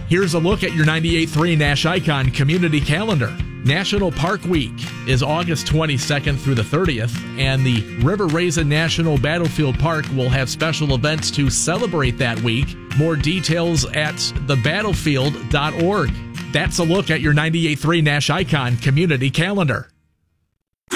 Here's a look at your 98.3 Nash Icon Community Calendar. National Park Week is August 22nd through the 30th, and the River Raisin National Battlefield Park will have special events to celebrate that week. More details at thebattlefield.org. That's a look at your 98.3 Nash Icon Community Calendar.